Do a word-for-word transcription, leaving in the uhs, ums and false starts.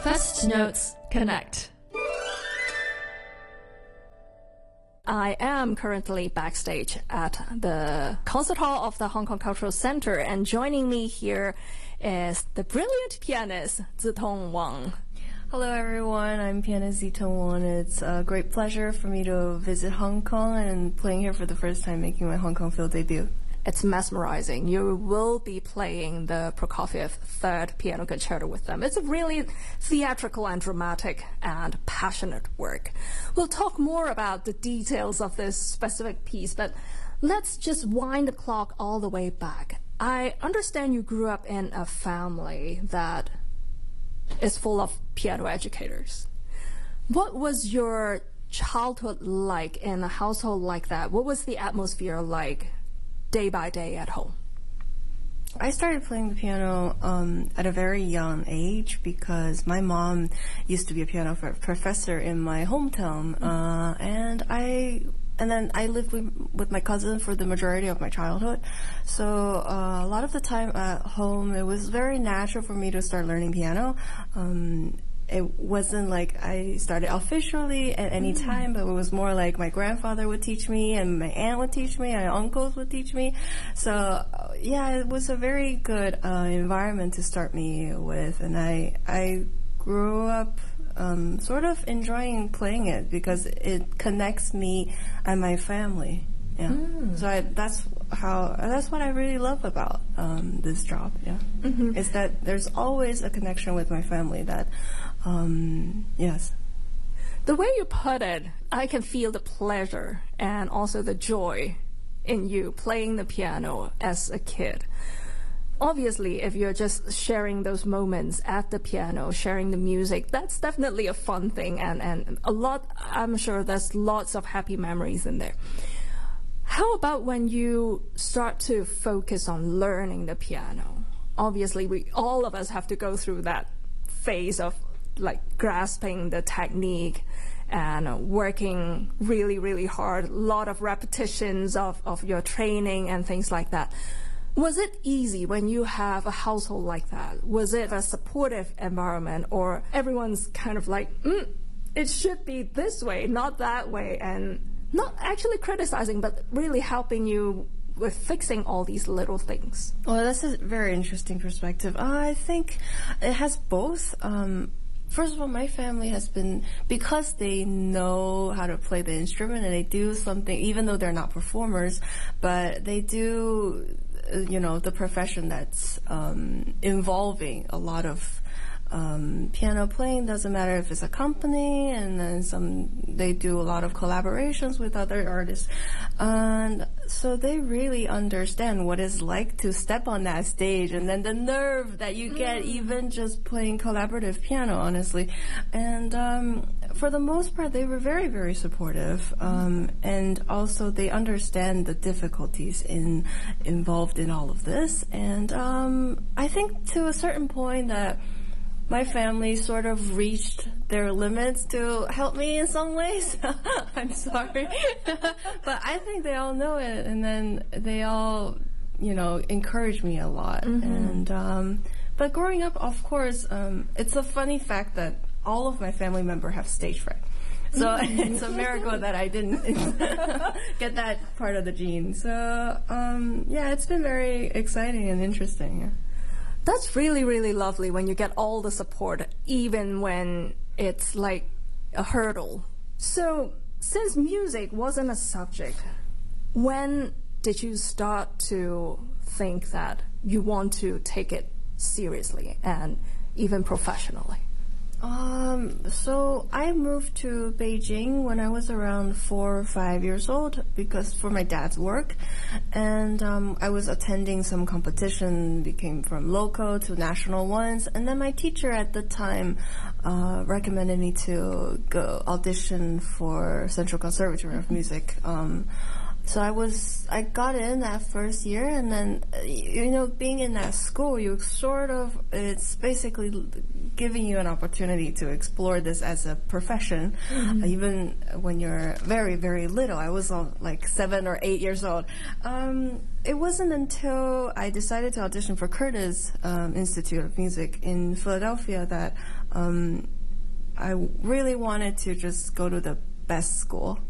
First Notes Connect. I am currently backstage at the concert hall of the Hong Kong Cultural Center, and joining me here is the brilliant pianist Zitong Wang. Hello everyone, I'm pianist Zitong Wang. It's a great pleasure for me to visit Hong Kong and playing here for the first time, making my Hong Kong field debut. It's mesmerizing. You will be playing the Prokofiev Third Piano Concerto with them. It's a really theatrical and dramatic and passionate work. We'll talk more about the details of this specific piece, but let's just wind the clock all the way back. I understand you grew up in a family that is full of piano educators. What was your childhood like in a household like that? What was the atmosphere like day by day at home? I started playing the piano um, at a very young age because my mom used to be a piano professor in my hometown, uh, and I and then I lived with, with my cousin for the majority of my childhood. So uh, a lot of the time at home, it was very natural for me to start learning piano. Um, It wasn't like I started officially at any mm. time, but it was more like my grandfather would teach me, and my aunt would teach me, and my uncles would teach me. So, uh, yeah, it was a very good uh, environment to start me with, and I I grew up um, sort of enjoying playing it because it connects me and my family. Yeah. Mm. So I, that's how that's what I really love about um, this job. Yeah, mm-hmm. Is that there's always a connection with my family. That um, yes. The way you put it, I can feel the pleasure and also the joy in you playing the piano as a kid. Obviously, if you're just sharing those moments at the piano, sharing the music, that's definitely a fun thing, and and a lot. I'm sure there's lots of happy memories in there. How about when you start to focus on learning the piano? Obviously, we all of us have to go through that phase of like grasping the technique and uh, working really, really hard, a lot of repetitions of, of your training and things like that. Was it easy when you have a household like that? Was it a supportive environment, or everyone's kind of like, mm, it should be this way, not that way, and not actually criticizing, but really helping you with fixing all these little things? Well, that's a very interesting perspective. Uh, I think it has both. Um, first of all, my family has been, because they know how to play the instrument and they do something, even though they're not performers, but they do, you know, the profession that's um, involving a lot of Um, piano playing. Doesn't matter if it's a company, and then some, they do a lot of collaborations with other artists, and so they really understand what it's like to step on that stage, and then the nerve that you get mm. even just playing collaborative piano, honestly. And um, for the most part, they were very, very supportive, um, and also they understand the difficulties in involved in all of this. And um, I think to a certain point that my family sort of reached their limits to help me in some ways. I'm sorry. But I think they all know it, and then they all, you know, encourage me a lot. Mm-hmm. And um, but growing up, of course, um, it's a funny fact that all of my family members have stage fright. So it's a miracle that I didn't get that part of the gene. So, um, yeah, it's been very exciting and interesting. Yeah. That's really, really lovely when you get all the support, even when it's like a hurdle. So, since music wasn't a subject, when did you start to think that you want to take it seriously and even professionally? Um, so I moved to Beijing when I was around four or five years old because for my dad's work, and um, I was attending some competition, became from local to national ones, and then my teacher at the time uh, recommended me to go audition for Central Conservatory of Music. Um, So I was, I got in that first year, and then, you know, being in that school, you sort of, it's basically giving you an opportunity to explore this as a profession, mm-hmm. even when you're very, very little. I was uh, like seven or eight years old. Um, it wasn't until I decided to audition for Curtis um, Institute of Music in Philadelphia that Um, I really wanted to just go to the best school.